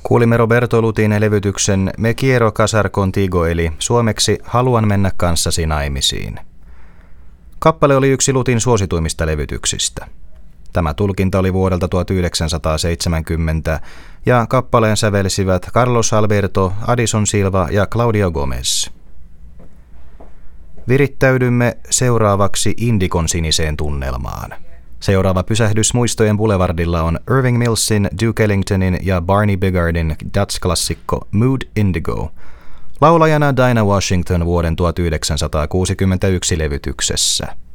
Kuulimme Roberto Lutin levytyksen Me quiero casar contigo eli suomeksi Haluan mennä kanssasi naimisiin. Kappale oli yksi Lutin suosituimmista levytyksistä. Tämä tulkinta oli vuodelta 1970 ja kappaleen sävelsivät Carlos Alberto, Addison Silva ja Claudio Gomez. Virittäydymme seuraavaksi Indikon siniseen tunnelmaan. Seuraava pysähdys Muistojen Boulevardilla on Irving Millsin, Duke Ellingtonin ja Barney Bigardin Dutch-klassikko Mood Indigo. Laulajana Dinah Washington vuoden 1961 levytyksessä.